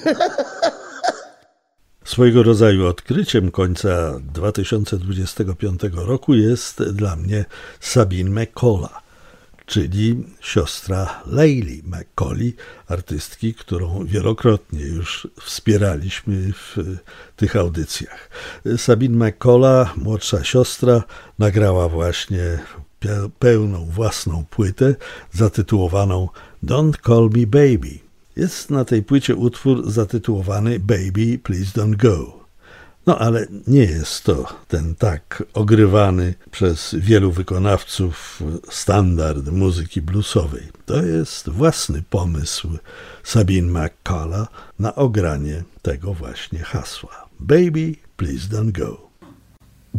Swojego rodzaju odkryciem końca 2025 roku jest dla mnie Sabine McCullough, czyli siostra Layli McCauley, artystki, którą wielokrotnie już wspieraliśmy w tych audycjach. Sabine McCullough, młodsza siostra, nagrała właśnie pełną własną płytę zatytułowaną Don't Call Me Baby. Jest na tej płycie utwór zatytułowany Baby Please Don't Go. No ale nie jest to ten tak ogrywany przez wielu wykonawców standard muzyki bluesowej. To jest własny pomysł Sabine McCullough na ogranie tego właśnie hasła. Baby Please Don't Go.